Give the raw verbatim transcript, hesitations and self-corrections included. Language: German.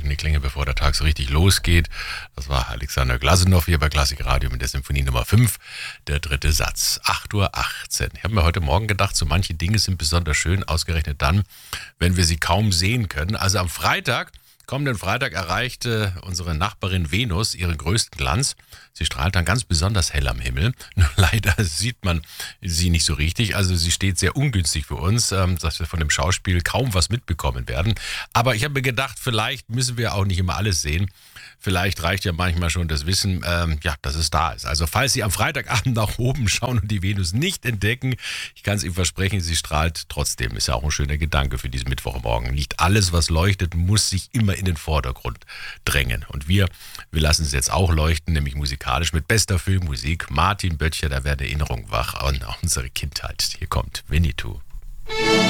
läuten die Klänge, bevor der Tag so richtig losgeht. Das war Alexander Glazunov hier bei Klassik Radio mit der Symphonie Nummer fünf, der dritte Satz, acht Uhr achtzehn. Ich habe mir heute Morgen gedacht, so manche Dinge sind besonders schön, ausgerechnet dann, wenn wir sie kaum sehen können. Also am Freitag, kommenden Freitag, erreichte unsere Nachbarin Venus ihren größten Glanz. Sie strahlt dann ganz besonders hell am Himmel. Nur leider sieht man sie nicht so richtig. Also sie steht sehr ungünstig für uns, ähm, dass wir von dem Schauspiel kaum was mitbekommen werden. Aber ich habe mir gedacht, vielleicht müssen wir auch nicht immer alles sehen. Vielleicht reicht ja manchmal schon das Wissen, ähm, ja, dass es da ist. Also falls Sie am Freitagabend nach oben schauen und die Venus nicht entdecken, ich kann es Ihnen versprechen, sie strahlt trotzdem. Ist ja auch ein schöner Gedanke für diesen Mittwochmorgen. Nicht alles, was leuchtet, muss sich immer in den Vordergrund drängen. Und wir, wir lassen es jetzt auch leuchten, nämlich musikalisch mit bester Filmmusik. Martin Böttcher, da werden Erinnerungen wach an unsere Kindheit. Hier kommt Winnetou.